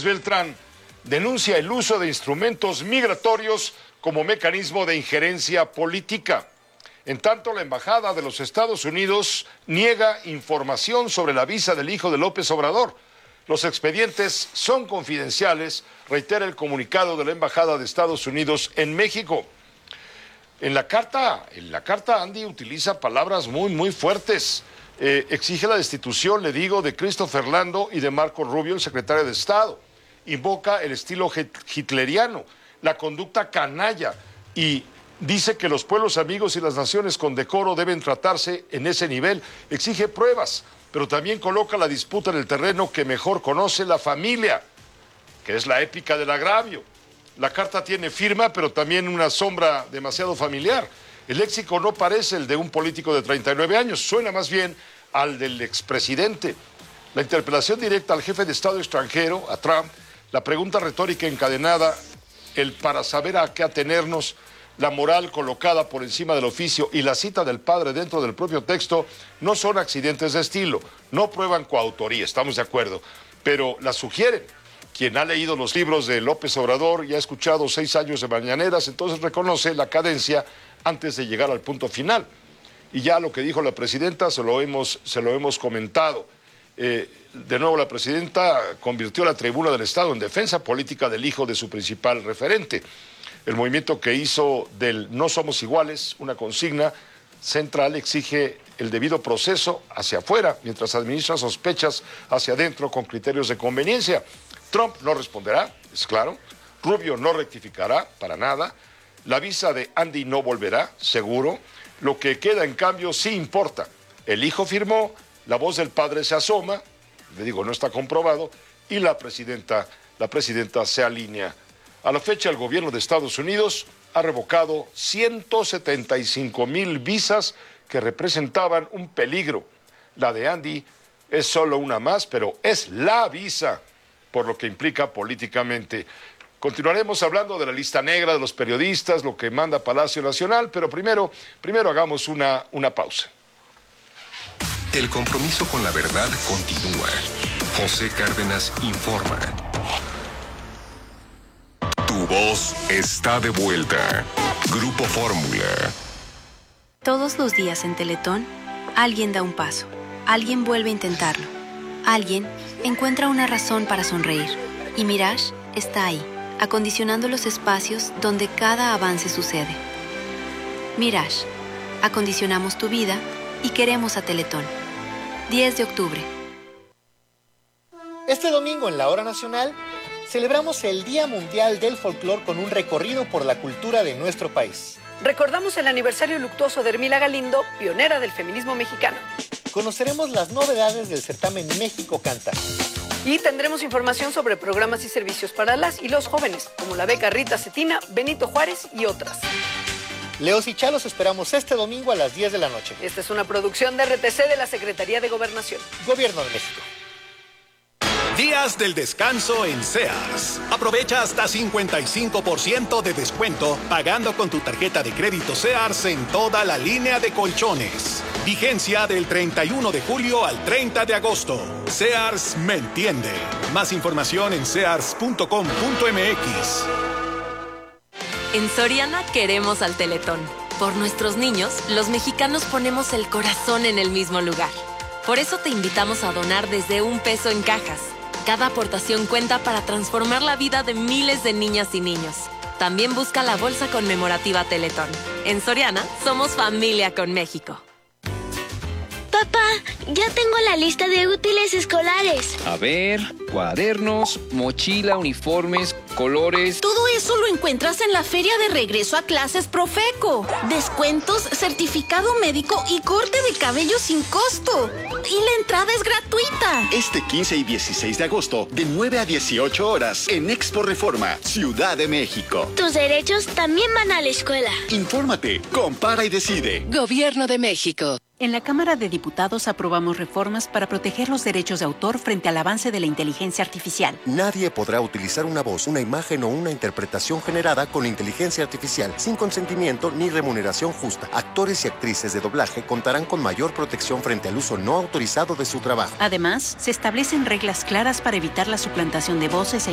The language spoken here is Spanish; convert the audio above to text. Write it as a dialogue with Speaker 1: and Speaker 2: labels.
Speaker 1: López Beltrán denuncia el uso de instrumentos migratorios como mecanismo de injerencia política. En tanto, la Embajada de los Estados Unidos niega información sobre la visa del hijo de López Obrador. Los expedientes son confidenciales, reitera el comunicado de la Embajada de Estados Unidos en México. En la carta Andy utiliza palabras muy fuertes. Exige la destitución, le digo, de Christopher Lando y de Marco Rubio, el secretario de Estado. Invoca el estilo hitleriano, la conducta canalla y dice que los pueblos amigos y las naciones con decoro deben tratarse en ese nivel. Exige pruebas, pero también coloca la disputa en el terreno que mejor conoce la familia, que es la épica del agravio. La carta tiene firma, pero también una sombra demasiado familiar. El léxico no parece el de un político de 39 años, suena más bien al del expresidente. La interpelación directa al jefe de Estado extranjero, a Trump, la pregunta retórica encadenada, el para saber a qué atenernos, la moral colocada por encima del oficio y la cita del padre dentro del propio texto no son accidentes de estilo, no prueban coautoría, estamos de acuerdo, pero la sugieren. Quien ha leído los libros de López Obrador y ha escuchado 6 años de mañaneras, entonces reconoce la cadencia antes de llegar al punto final. Y ya lo que dijo la presidenta se lo hemos comentado. De nuevo, la presidenta convirtió la tribuna del Estado en defensa política del hijo de su principal referente. El movimiento que hizo del no somos iguales, una consigna central, exige el debido proceso hacia afuera, mientras administra sospechas hacia adentro con criterios de conveniencia. Trump no responderá, es claro. Rubio no rectificará, para nada. La visa de Andy no volverá, seguro. Lo que queda, en cambio, sí importa. El hijo firmó, la voz del padre se asoma, le digo, no está comprobado, y la presidenta se alinea. A la fecha, el gobierno de Estados Unidos ha revocado 175,000 visas que representaban un peligro. La de Andy es solo una más, pero es la visa, por lo que implica políticamente. Continuaremos hablando de la lista negra de los periodistas, lo que manda Palacio Nacional, pero primero hagamos una pausa.
Speaker 2: El compromiso con la verdad continúa. José Cárdenas informa. Tu voz está de vuelta. Grupo Fórmula.
Speaker 3: Todos los días en Teletón, alguien da un paso, alguien vuelve a intentarlo, alguien encuentra una razón para sonreír. Y Mirage está ahí, acondicionando los espacios donde cada avance sucede. Mirage, acondicionamos tu vida y queremos a Teletón. 10 de octubre.
Speaker 4: Este domingo en la Hora Nacional celebramos el Día Mundial del Folclor con un recorrido por la cultura de nuestro país.
Speaker 5: Recordamos el aniversario luctuoso de Hermila Galindo, pionera del feminismo mexicano.
Speaker 4: Conoceremos las novedades del certamen México Canta.
Speaker 5: Y tendremos información sobre programas y servicios para las y los jóvenes, como la beca Rita Cetina, Benito Juárez y otras.
Speaker 4: Leos y Chalos esperamos este domingo a las 10 de la noche.
Speaker 5: Esta es una producción de RTC de la Secretaría de Gobernación.
Speaker 4: Gobierno de México.
Speaker 6: Días del descanso en Sears. Aprovecha hasta 55% de descuento pagando con tu tarjeta de crédito Sears en toda la línea de colchones. Vigencia del 31 de julio al 30 de agosto. Sears me entiende. Más información en sears.com.mx.
Speaker 7: En Soriana queremos al Teletón. Por nuestros niños, los mexicanos ponemos el corazón en el mismo lugar. Por eso te invitamos a donar desde $1 en cajas. Cada aportación cuenta para transformar la vida de miles de niñas y niños. También busca la bolsa conmemorativa Teletón. En Soriana, somos familia con México.
Speaker 8: Papá, ya tengo la lista de útiles escolares.
Speaker 9: A ver, cuadernos, mochila, uniformes, colores.
Speaker 10: Todo eso lo encuentras en la feria de regreso a clases Profeco. Descuentos, certificado médico y corte de cabello sin costo. Y la entrada es gratuita.
Speaker 11: Este 15 y 16 de agosto, de 9 a 18 horas, en Expo Reforma, Ciudad de México.
Speaker 8: Tus derechos también van a la escuela.
Speaker 11: Infórmate, compara y decide.
Speaker 12: Gobierno de México.
Speaker 13: En la Cámara de Diputados aprobamos reformas para proteger los derechos de autor frente al avance de la inteligencia artificial.
Speaker 14: Nadie podrá utilizar una voz, una imagen o una interpretación generada con inteligencia artificial sin consentimiento ni remuneración justa. Actores y actrices de doblaje contarán con mayor protección frente al uso no autorizado de su trabajo.
Speaker 13: Además, se establecen reglas claras para evitar la suplantación de voces e